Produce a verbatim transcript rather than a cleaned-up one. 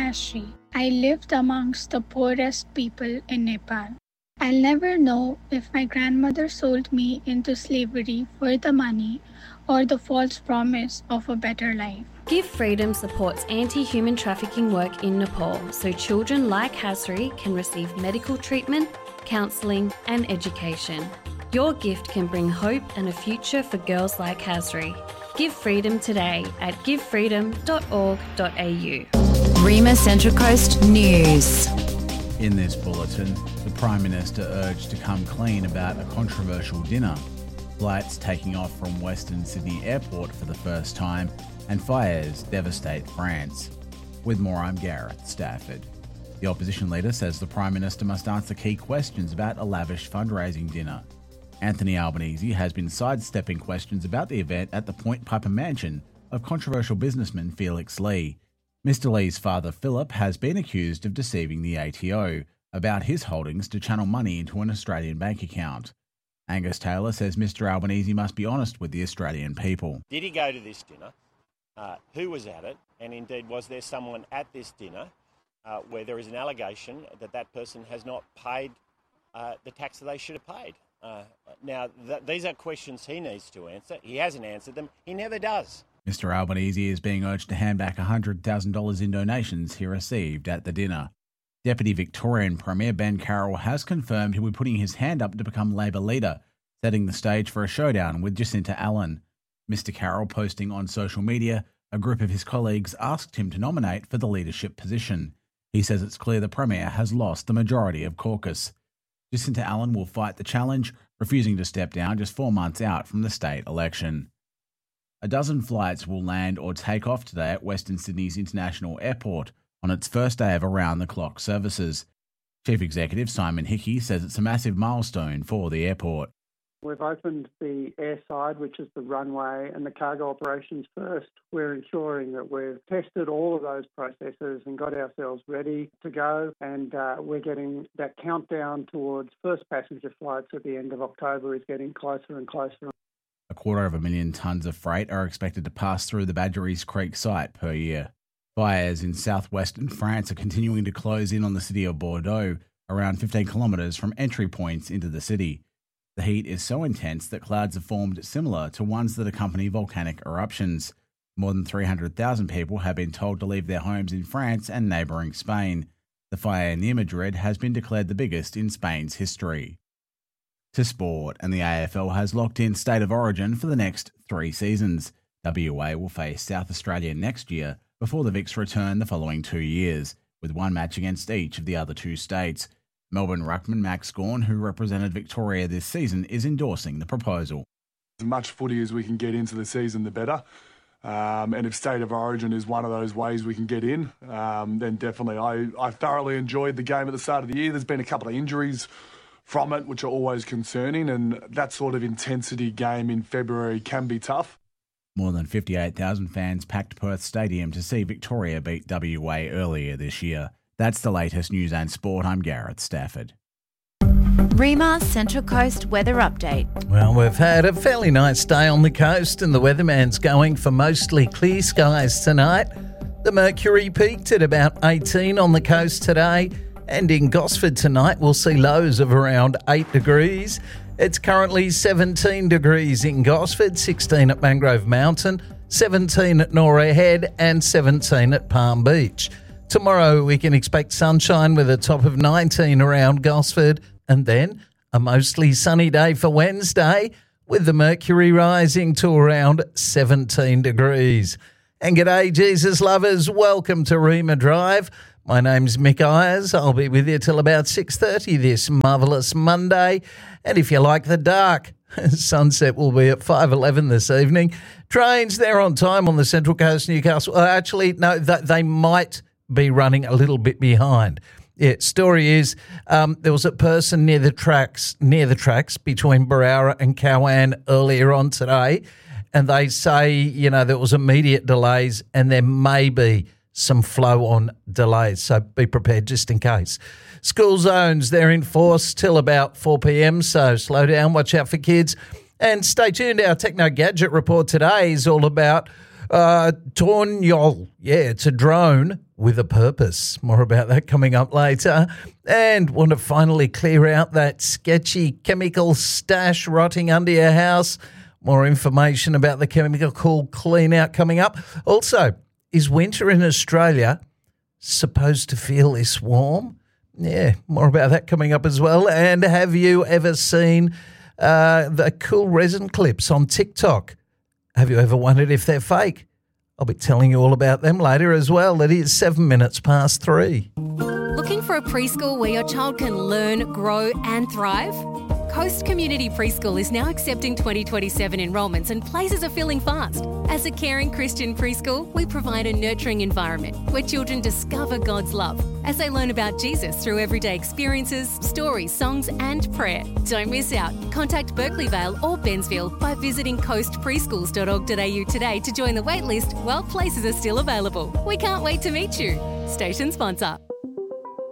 Hasri. I lived amongst the poorest people in Nepal. I'll never know if my grandmother sold me into slavery for the money or the false promise of a better life. Give Freedom supports anti-human trafficking work in Nepal so children like Hasri can receive medical treatment, counselling and education. Your gift can bring hope and a future for girls like Hasri. Give Freedom today at give freedom dot org dot a u. Rima Central Coast News. In this bulletin, the Prime Minister urged to come clean about a controversial dinner, flights taking off from Western Sydney Airport for the first time, and fires devastate France. With more, I'm Gareth Stafford. The opposition leader says the Prime Minister must answer key questions about a lavish fundraising dinner. Anthony Albanese has been sidestepping questions about the event at the Point Piper mansion of controversial businessman Felix Lee. Mister Lee's father, Philip, has been accused of deceiving the A T O about his holdings to channel money into an Australian bank account. Angus Taylor says Mister Albanese must be honest with the Australian people. Did he go to this dinner? Uh, who was at it? And indeed, was there someone at this dinner uh, where there is an allegation that that person has not paid uh, the tax that they should have paid? Uh, now, th- these are questions he needs to answer. He hasn't answered them. He never does. Mister Albanese is being urged to hand back one hundred thousand dollars in donations he received at the dinner. Deputy Victorian Premier Ben Carroll has confirmed he'll be putting his hand up to become Labor leader, setting the stage for a showdown with Jacinta Allan. Mister Carroll posting on social media, a group of his colleagues asked him to nominate for the leadership position. He says it's clear the Premier has lost the majority of caucus. Jacinta Allan will fight the challenge, refusing to step down just four months out from the state election. A dozen flights will land or take off today at Western Sydney's International Airport on its first day of around-the-clock services. Chief Executive Simon Hickey says it's a massive milestone for the airport. We've opened the airside, which is the runway, and the cargo operations first. We're ensuring that we've tested all of those processes and got ourselves ready to go, and uh, we're getting that countdown towards first passenger flights at the end of October is getting closer and closer. A quarter of a million tonnes of freight are expected to pass through the Badgerys Creek site per year. Fires in southwestern France are continuing to close in on the city of Bordeaux, around fifteen kilometres from entry points into the city. The heat is so intense that clouds have formed similar to ones that accompany volcanic eruptions. More than three hundred thousand people have been told to leave their homes in France and neighbouring Spain. The fire near Madrid has been declared the biggest in Spain's history. To sport, and the A F L has locked in State of Origin for the next three seasons. W A will face South Australia next year before the Vics return the following two years, with one match against each of the other two states. Melbourne ruckman Max Gawn, who represented Victoria this season, is endorsing the proposal. As much footy as we can get into the season, the better. Um, and if State of Origin is one of those ways we can get in, um, then definitely. I, I thoroughly enjoyed the game at the start of the year. There's been a couple of injuries from it, which are always concerning, and that sort of intensity game in February can be tough. More than fifty-eight thousand fans packed Perth Stadium to see Victoria beat W A earlier this year. That's the latest news and sport. I'm Gareth Stafford. Rima Central Coast weather update. Well, we've had a fairly nice day on the coast and the weatherman's going for mostly clear skies tonight. The mercury peaked at about eighteen on the coast today, and in Gosford tonight we'll see lows of around eight degrees. It's currently seventeen degrees in Gosford, sixteen at Mangrove Mountain, seventeen at Norah Head and seventeen at Palm Beach. Tomorrow we can expect sunshine with a top of nineteen around Gosford, and then a mostly sunny day for Wednesday with the mercury rising to around seventeen degrees. And g'day Jesus lovers, welcome to Rima Drive. My name's Mick Ayers. I'll be with you till about six thirty this marvellous Monday. And if you like the dark, sunset will be at five eleven this evening. Trains, they're on time on the Central Coast, Newcastle. Uh, actually, no, they, they might be running a little bit behind. Yeah, story is um, there was a person near the tracks, near the tracks between Barara and Cowan earlier on today, and they say, you know, there was immediate delays and there may be some flow-on delays, so be prepared just in case. School zones, they're in force till about four p.m, so slow down, watch out for kids. And stay tuned, our Techno Gadget report today is all about uh, Tornjol. Yeah, it's a drone with a purpose. More about that coming up later. And want to finally clear out that sketchy chemical stash rotting under your house. More information about the chemical clean out coming up. Also, is winter in Australia supposed to feel this warm? Yeah, more about that coming up as well. And have you ever seen uh, the cool resin clips on TikTok? Have you ever wondered if they're fake? I'll be telling you all about them later as well. It is seven minutes past three. Looking for a preschool where your child can learn, grow and thrive? Coast Community Preschool is now accepting twenty twenty-seven enrolments and places are filling fast. As a caring Christian preschool, we provide a nurturing environment where children discover God's love as they learn about Jesus through everyday experiences, stories, songs and prayer. Don't miss out. Contact Berkeley Vale or Bensville by visiting coast preschools dot org dot a u today to join the waitlist while places are still available. We can't wait to meet you. Station sponsor.